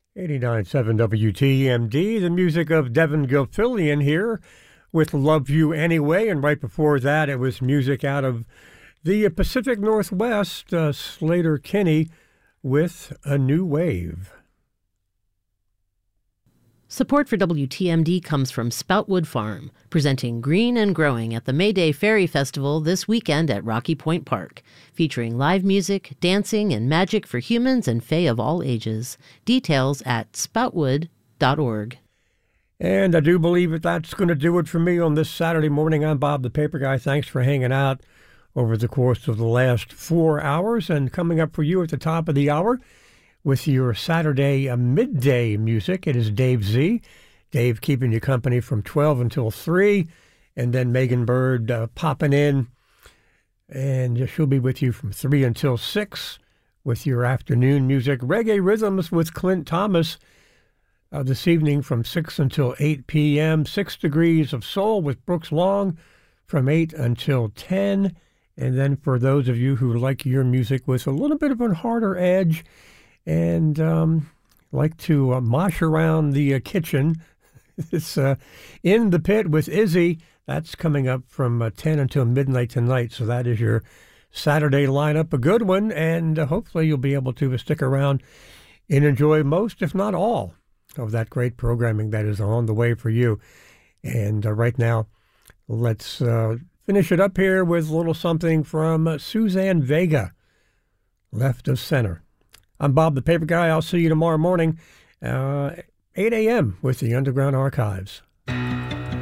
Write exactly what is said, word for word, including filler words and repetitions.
eighty-nine point seven W T M D, the music of Devin Gilfillian here with Love You Anyway. And right before that, it was music out of the Pacific Northwest, uh, Slater Kinney with A New Wave. Support for W T M D comes from Spoutwood Farm, presenting Green and Growing at the Mayday Fairy Festival this weekend at Rocky Point Park, featuring live music, dancing, and magic for humans and fae of all ages. Details at spoutwood dot org. And I do believe that that's going to do it for me on this Saturday morning. I'm Bob the Paper Guy. Thanks for hanging out over the course of the last four hours. And coming up for you at the top of the hour, with your Saturday uh, midday music, it is Dave Z. Dave keeping you company from twelve until three, and then Megan Bird uh, popping in, and she'll be with you from three until six with your afternoon music. Reggae Rhythms with Clint Thomas uh, this evening from six until eight p.m. Six Degrees of Soul with Brooks Long from eight until ten. And then for those of you who like your music with a little bit of a harder edge, and um, like to uh, mosh around the uh, kitchen, it's uh, In the Pit with Izzy. That's coming up from uh, ten until midnight tonight. So that is your Saturday lineup, a good one. And uh, hopefully you'll be able to stick around and enjoy most, if not all, of that great programming that is on the way for you. And uh, right now, let's uh, finish it up here with a little something from uh, Suzanne Vega, Left of Center. I'm Bob the Paper Guy. I'll see you tomorrow morning, uh, eight a.m. with the Underground Archives.